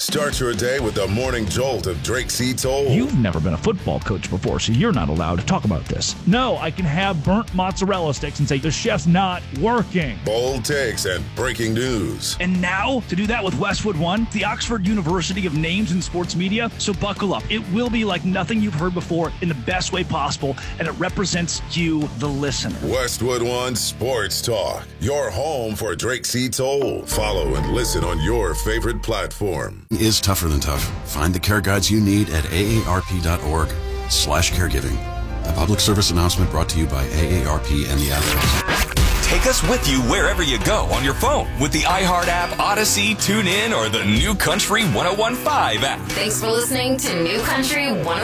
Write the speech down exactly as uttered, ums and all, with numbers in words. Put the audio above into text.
Start your day with the morning jolt of Drake C. Toll. You've never been a football coach before, so you're not allowed to talk about this. No, I can have burnt mozzarella sticks and say the chef's not working. Bold takes and breaking news. And now, to do that with Westwood One, the Oxford University of names in sports media. So buckle up. It will be like nothing you've heard before in the best way possible, and it represents you, the listener. Westwood One Sports Talk, your home for Drake C. Toll. Follow and listen on your favorite platform. Is tougher than tough. Find the care guides you need at aarp.org slash caregiving. A public service announcement brought to you by A A R P and the Advocates. Take us with you wherever you go on your phone with the iHeart app, Odyssey, TuneIn, or the New Country ten fifteen app. Thanks for listening to New Country ten